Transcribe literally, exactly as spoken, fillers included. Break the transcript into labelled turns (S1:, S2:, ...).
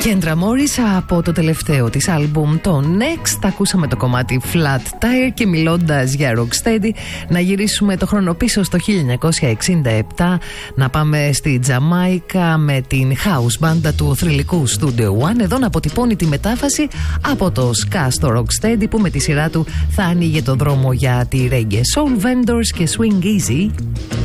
S1: Κέντρα Μόρις από το τελευταίο της άλμπουμ το Next. Ακούσαμε το κομμάτι Flat Tire και μιλώντας για Rocksteady, να γυρίσουμε το χρόνο πίσω στο χίλια εννιακόσια εξήντα επτά, να πάμε στη Τζαμάικα με την house μπάντα του θρυλικού Studio One. Εδώ να αποτυπώνει τη μετάφαση από το ska στο Rocksteady, που με τη σειρά του θα άνοιγε το δρόμο για τη reggae. Soul Vendors και Swing Easy.